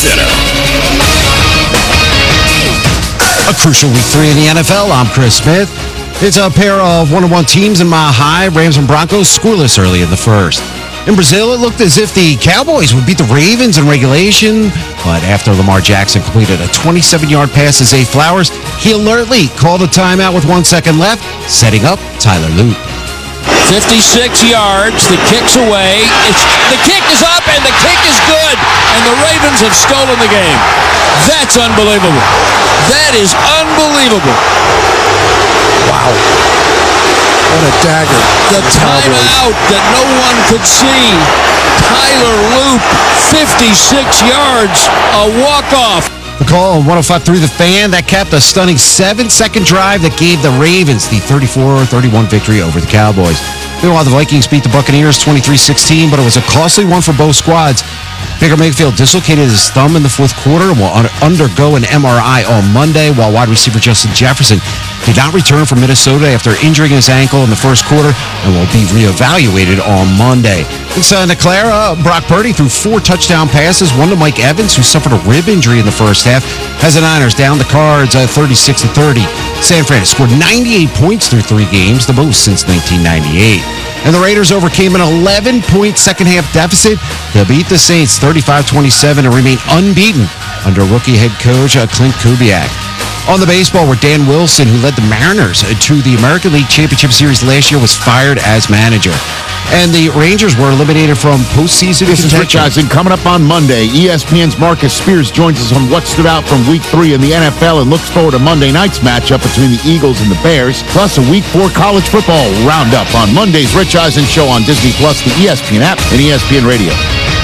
Center. A crucial week 3 in the NFL. I'm Chris Smith. It's a pair of 1-1 teams in Mile High. Rams and Broncos scoreless early in the first. In Brazil, it looked as if the Cowboys would beat the Ravens in regulation, but after Lamar Jackson completed a 27-yard pass to Zay Flowers, he alertly called a timeout with 1 second left, setting up Tyler Loop. 56 yards, the kick's away, the kick is up, and the kick is good, and the Ravens have stolen the game. That's unbelievable. That is unbelievable. Wow. What a dagger. The timeout that no one could see. Tyler Loop, 56 yards, a walk-off. The call on 105.3 The Fan, that capped a stunning 7-second drive that gave the Ravens the 34-31 victory over the Cowboys. Meanwhile, the Vikings beat the Buccaneers 23-16, but it was a costly one for both squads. Baker Mayfield dislocated his thumb in the fourth quarter and will undergo an MRI on Monday, while wide receiver Justin Jefferson did not return from Minnesota after injuring his ankle in the first quarter and will be reevaluated on Monday. In Santa Clara, Brock Purdy threw 4 touchdown passes, one to Mike Evans, who suffered a rib injury in the first half, as the Niners down the Cards 36-30. San Fran scored 98 points through 3 games, the most since 1998. And the Raiders overcame an 11-point second-half deficit to beat the Saints 35-27 and remain unbeaten under rookie head coach Clint Kubiak. On the baseball, where Dan Wilson, who led the Mariners to the American League Championship Series last year, was fired as manager. And the Rangers were eliminated from postseason This is Rich contention. Eisen. Coming up on Monday, ESPN's Marcus Spears joins us on what stood out from Week 3 in the NFL and looks forward to Monday night's matchup between the Eagles and the Bears, plus a Week 4 college football roundup on Monday's Rich Eisen Show on Disney+, the ESPN app, and ESPN Radio.